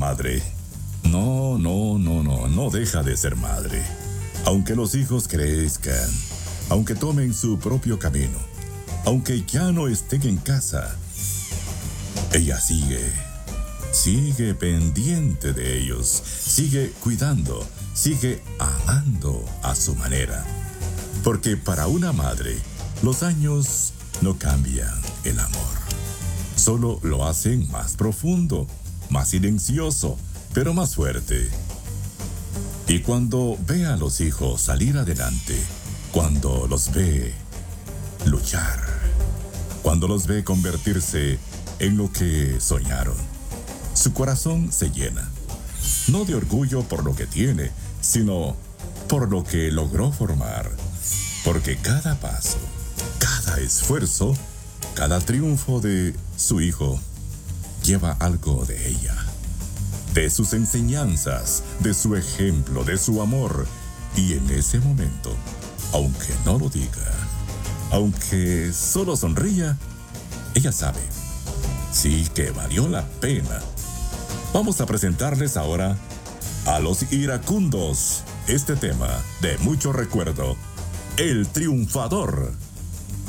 madre. No, no, no, no, no deja de ser madre. Aunque los hijos crezcan, aunque tomen su propio camino, aunque ya no estén en casa, ella sigue pendiente de ellos, sigue cuidando, sigue amando a su manera. Porque para una madre, los años no cambian el amor. Solo lo hacen más profundo, más silencioso, pero más fuerte. Y cuando ve a los hijos salir adelante, cuando los ve luchar, cuando los ve convertirse en lo que soñaron, su corazón se llena, no de orgullo por lo que tiene, sino por lo que logró formar. Porque cada paso, cada esfuerzo, cada triunfo de su hijo lleva algo de ella, de sus enseñanzas, de su ejemplo, de su amor. Y en ese momento, aunque no lo diga, aunque solo sonría, ella sabe, sí que valió la pena. Vamos a presentarles ahora a los iracundos este tema de mucho recuerdo, El Triunfador.